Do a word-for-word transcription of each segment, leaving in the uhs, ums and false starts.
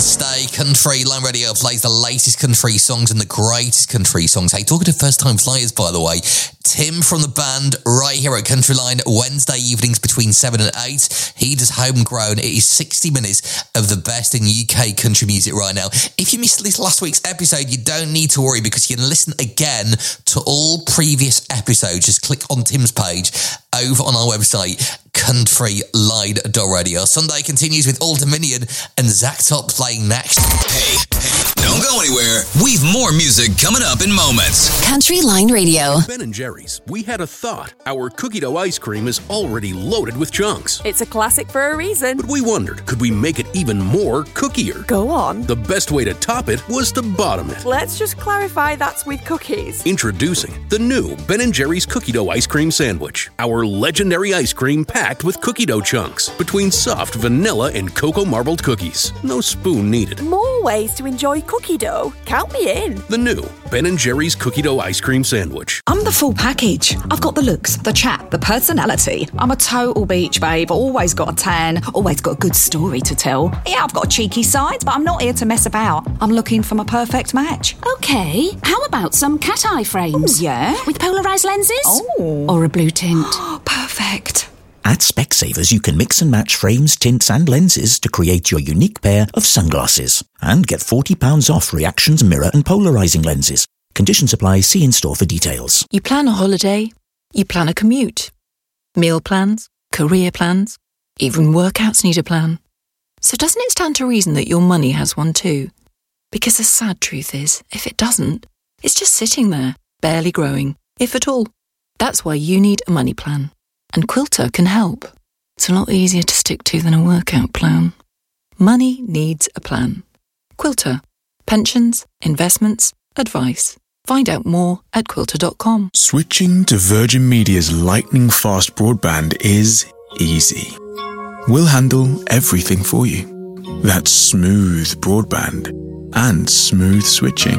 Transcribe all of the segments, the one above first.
Wednesday. Country Line Radio plays the latest country songs and the greatest country songs. Hey, talking to first-time flyers, by the way, Tim from the band right here at Country Line, Wednesday evenings between seven and eight. He does Homegrown. It is sixty minutes of the best in U K country music right now. If you missed this last week's episode, you don't need to worry because you can listen again to all previous episodes. Just click on Tim's page over on our website, country line dot radio. Sunday continues with Old Dominion and Zach Top playing next. Hey, hey, don't go anywhere. We've more music coming up in moments. Country Line Radio. At Ben and Jerry's, we had a thought. Our cookie dough ice cream is already loaded with chunks. It's a classic for a reason. But we wondered, could we make it even more cookier? Go on. The best way to top it was to bottom it. Let's just clarify that's with cookies. Introducing the new Ben and Jerry's cookie dough ice cream sandwich. Our legendary ice cream packed with cookie dough chunks between soft vanilla and cocoa marbled cookies. No spoon needed. More ways to enjoy cookie dough. Count me in. The new Ben and Jerry's cookie dough ice cream sandwich. I'm the full package. I've got the looks, the chat, the personality. I'm a total beach babe, always got a tan, always got a good story to tell. Yeah, I've got a cheeky side, but I'm not here to mess about. I'm looking for my perfect match. Okay, how about some cat eye frames? Ooh, yeah? With polarised lenses? Oh. Or a blue tint? Perfect. At Specsavers, you can mix and match frames, tints and lenses to create your unique pair of sunglasses. And get forty pounds off Reactions mirror and polarising lenses. Conditions apply. See in-store for details. You plan a holiday, you plan a commute, meal plans, career plans, even workouts need a plan. So doesn't it stand to reason that your money has one too? Because the sad truth is, if it doesn't, it's just sitting there, barely growing, if at all. That's why you need a money plan. And Quilter can help. It's a lot easier to stick to than a workout plan. Money needs a plan. Quilter. Pensions, investments, advice. Find out more at quilter dot com. Switching to Virgin Media's lightning fast broadband is easy. We'll handle everything for you. That's smooth broadband and smooth switching.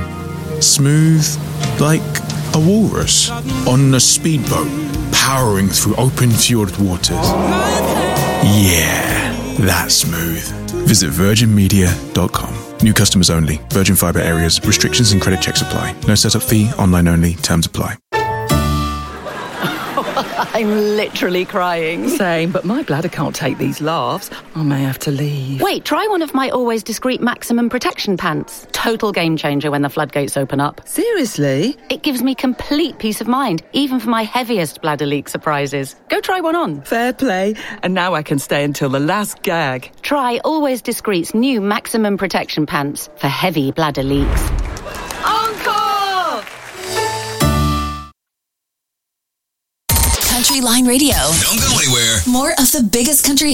Smooth like a walrus on a speedboat powering through open fjord waters. Yeah, that's smooth. Visit virgin media dot com. New customers only. Virgin Fibre areas. Restrictions and credit checks apply. No setup fee. Online only. Terms apply. I'm literally crying. Same, but my bladder can't take these laughs. I may have to leave. Wait, try one of my Always Discreet Maximum Protection pants. Total game changer when the floodgates open up. Seriously? It gives me complete peace of mind, even for my heaviest bladder leak surprises. Go try one on. Fair play. And now I can stay until the last gag. Try Always Discreet's new Maximum Protection pants for heavy bladder leaks. Encore! Country Line Radio. Don't go anywhere. More of the biggest country